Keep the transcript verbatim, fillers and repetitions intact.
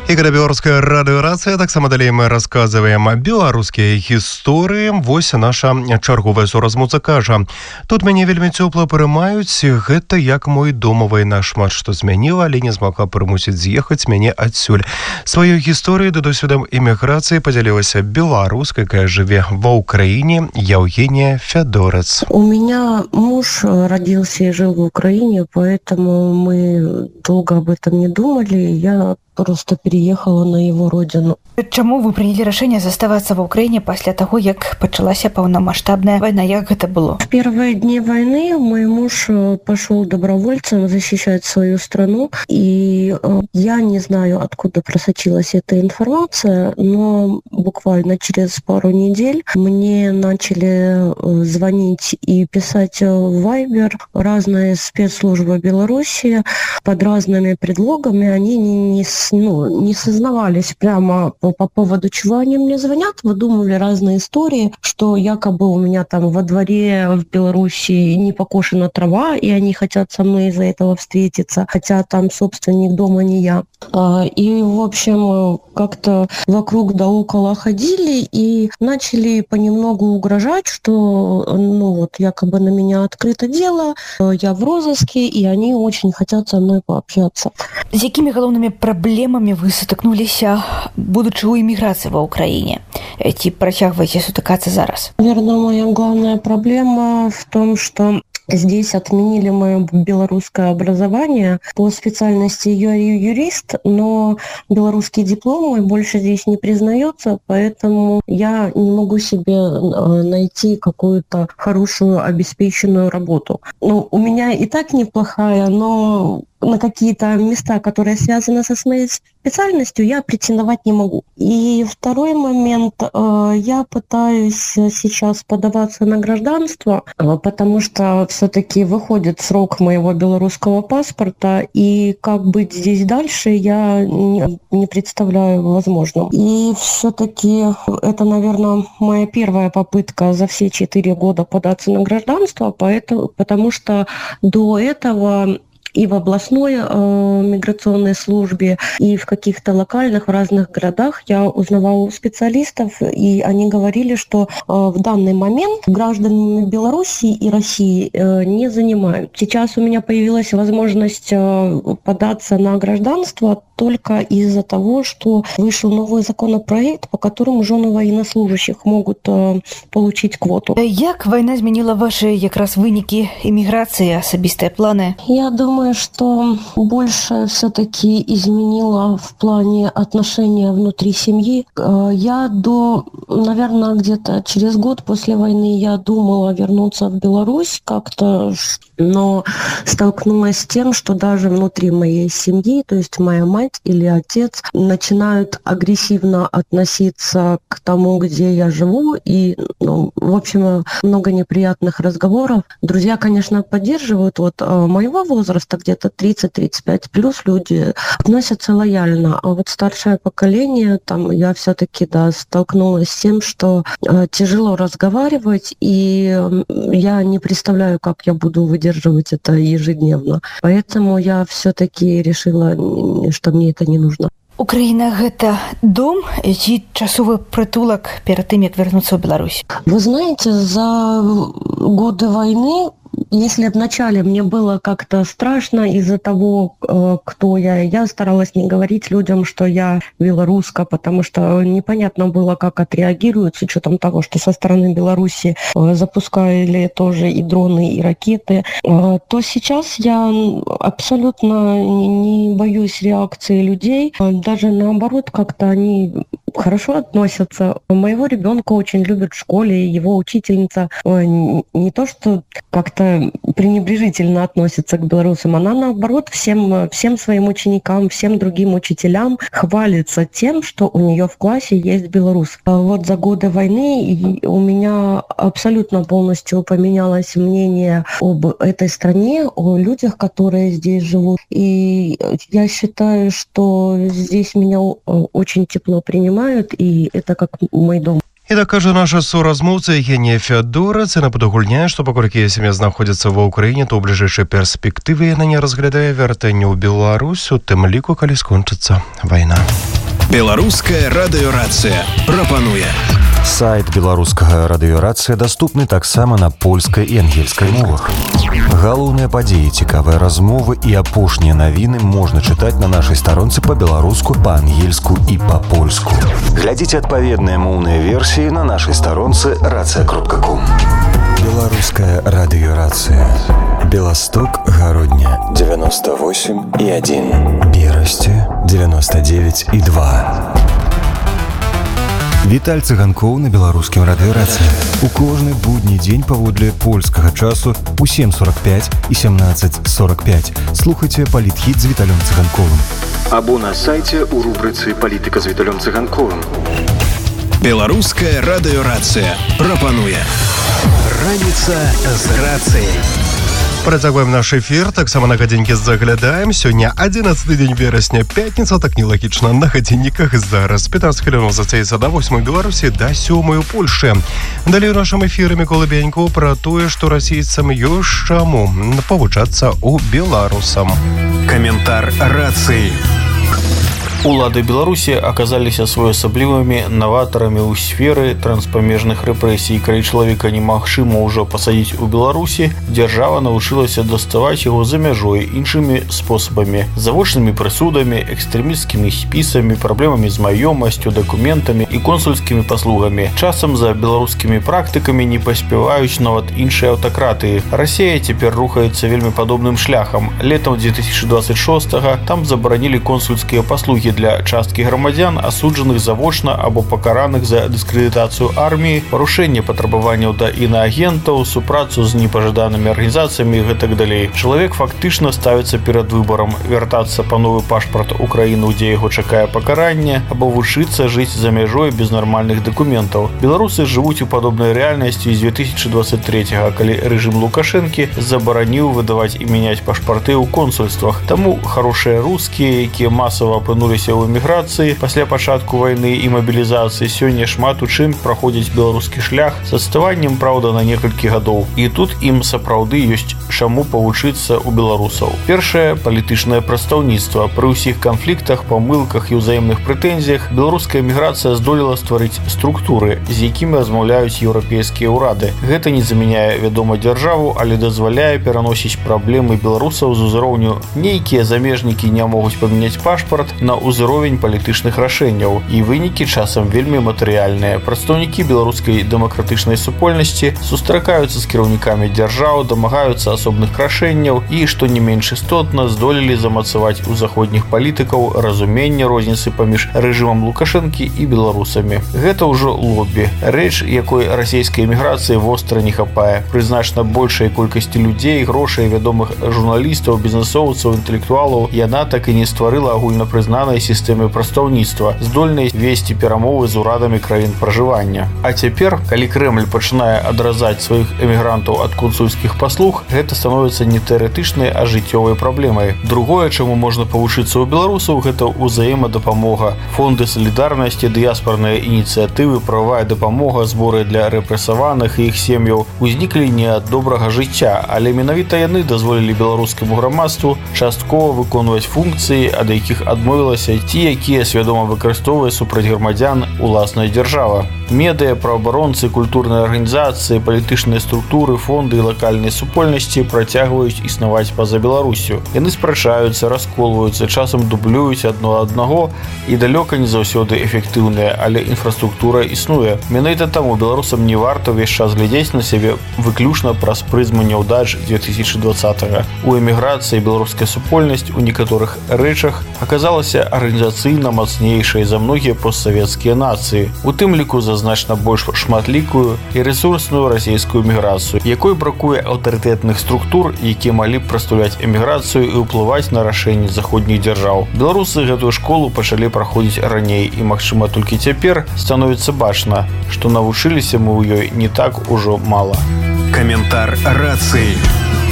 І гэта беларуская радыёрацыя, таксама далей мы расказваем беларускія гісторыі. Вось наша чарговая соразмоўца кажа: тут мяне вельмі цёпла прымаюць, гэта як мой дом, вайна шмат што змяніла, але не змагла прымусіць з'ехаць мяне адсюль. Сваёй гісторыяй да досведам эміграцыі падзялілася беларуска, якая жыве ва Украине, Евгения Федорец. У меня муж родился и жил в Украине, поэтому мы долго об этом не думали. Я просто переехала на его родину. Чаму вы приняли решение заставаться в Украине после того, как началась полномасштабная война? Как это было? В первые дни войны мой муж пошел добровольцем защищать свою страну. И я не знаю, откуда просочилась эта информация, но буквально через пару недель мне начали звонить и писать в Вайбер разные спецслужбы Беларуси под разными предлогами. Они не, не Ну, не сознавались прямо по, по поводу чего они мне звонят, выдумывали разные истории, что якобы у меня там во дворе в Беларуси не покошена трава, и они хотят со мной из-за этого встретиться, хотя там собственник дома не я. И, в общем, как-то вокруг да около ходили и начали понемногу угрожать, что, ну, вот якобы на меня открыто дело, я в розыске, и они очень хотят со мной пообщаться. С какими головными проблемами вы сутыкнулись, будучи у эмиграции в Украине? Ці працягваеце сутыкацца зараз? Наверное, моя главная проблема в том, что здесь отменили мое белорусское образование. По специальности я юрист, но белорусский диплом мой больше здесь не признается, поэтому я не могу себе найти какую-то хорошую обеспеченную работу. Ну, у меня и так неплохая, но на какие-то места, которые связаны со своей специальностью, я претендовать не могу. И второй момент, я пытаюсь сейчас подаваться на гражданство, потому что все-таки выходит срок моего белорусского паспорта, и как быть здесь дальше, я не представляю возможным. И все-таки это, наверное, моя первая попытка за все четыре года податься на гражданство, поэтому, потому что до этого и в областной э, миграционной службе, и в каких-то локальных, в разных городах я узнавала у специалистов, и они говорили, что э, в данный момент гражданами Беларуси и России э, не занимают. Сейчас у меня появилась возможность э, податься на гражданство только из-за того, что вышел новый законопроект, по которому жены военнослужащих могут э, получить квоту. Як война изменила ваши как раз выники эмиграции, особистые планы? Я думаю, что больше все-таки изменила в плане отношения внутри семьи. Я до, наверное, где-то через год после войны я думала вернуться в Беларусь как-то, но столкнулась с тем, что даже внутри моей семьи, то есть моя мать или отец, начинают агрессивно относиться к тому, где я живу, и, ну, в общем, много неприятных разговоров. Друзья, конечно, поддерживают. Вот моего возраста, где-то тридцать-тридцать пять плюс, люди относятся лояльно, а вот старшее поколение, там, я все-таки, да, столкнулась с тем, что э, тяжело разговаривать, и э, я не представляю, как я буду выдерживать это ежедневно. Поэтому я все-таки решила, что мне это не нужно. Украина – это дом ці часовый притулок перед тем, как вернуться в Беларусь? Вы знаете, за годы войны, если вначале мне было как-то страшно из-за того, кто я, я старалась не говорить людям, что я белоруска, потому что непонятно было, как отреагируют, с учетом того, что со стороны Беларуси запускали тоже и дроны, и ракеты, то сейчас я абсолютно не боюсь реакции людей, даже наоборот, как-то они хорошо относятся. Моего ребенка очень любят в школе, его учительница не то, что как-то пренебрежительно относится к белорусам, она наоборот всем, всем своим ученикам, всем другим учителям хвалится тем, что у нее в классе есть белорус. Вот за годы войны у меня абсолютно полностью поменялось мнение об этой стране, о людях, которые здесь живут. И я считаю, что здесь меня очень тепло принимают, и это как мой дом. І так кажа наша соразмоўца Евгения Федорец, яна падагульняе, што паколькі сям'я знаходзіцца ва ўкраіне, то ў бліжэйшай перспектыве яна не разглядае вяртанне ў Беларусь, у тым ліку, калі скончыцца вайна. Беларуская радыёрацыя прапануе. Сайт беларускага радыёрацыя даступны таксама на польскай і ангельскай мовах. Галоўныя падзеі, цікавыя размовы і апошнія навіны можна чытаць на нашай старонцы па-беларуску, па-ангельску і па-польску. Глядзіце адпаведныя моўныя версіі на нашай старонцы рацыя кропка ком. Беларуская радыёрацыя. Беласток, Гародня, девяносто восемь и один. Берасце, девяносто девять и два. Віталь Цыганкоў на беларускім радыёрацыі. У кожны будні дзень паводле польскага часу у сем сорок пять і семнадцать сорок пять. Слухайце палітхіт з Віталем Цыганковым. Або на сайце у рубрыцы «Палітыка з Віталем Цыганковым». Беларуская радыёрацыя прапануе. Раніца з рацыяй. Працягваем наш эфір, таксама на гадзінькі заглядаем. Сёння адзінаццаты дзень верасня, пятніца, так нелагічна, на гадзінніках зараз. пятнадцать хвілінаў зацяецца да восьмай Беларусі, да сёмай у Польшы. Далей у нашым эфіры Мікола Бенько пра тое, што расійцам ёсць чаму павучацца ў беларусам. Каментар рацыі. Улады Беларусі аказаліся своеасаблівымі наватарамі ў сферы транспамежных рэпрэсій. Калі чалавека немагчыма ўжо пасадзіць у Беларусі, дзяржава навучылася даставаць яго за мяжой іншымі спосабамі: завочнымі прысудамі, экстрэмісцкімі спісамі, праблемамі з маёмасцю, дакументамі і консульскімі паслугамі. Часам за беларускімі практыкамі не паспяваюць нават іншыя аўтакратыі. Расія цяпер рухаецца вельмі падобным шляхам. Летам две тысячи двадцать шостага там забаранілі консульскія паслугі для часткі грамадзян, асуджаных завочна або пакараных за дыскрэдытацыю арміі, парушэнне патрабаванняў да інаагентаў, супрацу з непажаданымі арганізацыямі і гэтак далей. Чалавек фактычна ставіцца перад выбарам: вяртацца па новы пашпарт у краіну, дзе яго чакае пакаранне, або вучыцца жыць за мяжой без нармальных дакументаў. Беларусы жывуць у падобнай рэальнасці з две тысячи двадцать третьего, калі рэжым Лукашэнкі забараніў выдаваць і мяняць пашпарты ў консульствах. Таму хорошыя рускія, якія масава апынуліся ў эміграцыі пасля пачатку вайны і мабілізацыі, сёння шмат у чым праходзіць беларускі шлях з адставаннем, праўда, на некалькі гадоў. І тут ім сапраўды ёсць чаму павучыцца ў беларусаў. Першае — палітычнае прадстаўніцтва. Пры ўсіх канфліктах, памылках і ўзаемных прэтэнзіях беларуская эміграцыя здолела стварыць структуры, з якімі размаўляюць еўрапейскія ўрады. Гэта не замяняе, вядома, дзяржаву, але дазваляе пераносіць праблемы беларусаў з узроўню «нейкія замежнікі не могуць памяняць пашпарт» на узровень палітычных рашэнняў, і вынікі часам вельмі матэрыяльныя. Прадстаўнікі беларускай дэмакратычнай супольнасці сустракаюцца з кіраўнікамі дзяржаў, дамагаюцца асобных рашэнняў і, што не менш істотна, здолелі замацаваць у заходніх палітыкаў разуменне розніцы паміж рэжымам Лукашэнкі і беларусамі. Гэта ўжо лобі, рэч, якой расійскай эміграцыі востра не хапае. Пры значна большай колькасці людзей, грошай, вядомых журналістаў, бізнэсоўцаў, інтэлектуалаў яна так і не стварыла агульнапрызнанай сістэмы прадстаўніцтва, здольнай весці перамовы з урадамі краін пражывання. А цяпер, калі Крэмль пачынае адразаць сваіх эмігрантаў ад консульскіх паслуг, гэта становіцца не тэарэтычнай, а жыццёвай праблемай. Другое, чаму можна павучыцца ў беларусаў, гэта ўзаемадапамога. Фонды салідарнасці, дыяспарныя ініцыятывы, прававая дапамога, зборы для рэпрэсаваных і іх сем'яў узніклі не ад добрага жыцця, але менавіта яны дазволілі беларускаму грамадству часткова выконваць функцыі, ад якіх адмовілася ці якія свядома выкарыстоўвае супраць грамадзян уласная дзяржава. Медыя, праабаронцы, культурныя арганізацыі, палітычныя структуры, фонды і лакальныя супольнасці працягваюць існаваць па-за Беларусю. Яны спрачаюцца, расколваюцца, часам дублююць адно аднаго і далёка не заўсёды эфектыўныя, але інфраструктура існуе. Менавіта таму беларусам не варта ўвесь час глядзець на сябе выключна праз прызму няўдач две тысячи двадцатого. У эміграцыі беларуская супольнасць у некаторых рэчах аказалася арганізацыйна мацнейшай за многія постсавецкія нацыі, у тым ліку за значна больш шматлікую і рэсурсную расійскую эміграцыю, якой бракуе аўтарытэтных структур, якія малі б прадстаўляць эміграцыю і ўплываць на рашэнні заходніх дзяржаў. Беларусы гэтую школу пачалі праходзіць раней, і, магчыма, толькі цяпер становіцца бачна, што навучыліся мы ў ёй не так ужо мала. Каментар рацыі.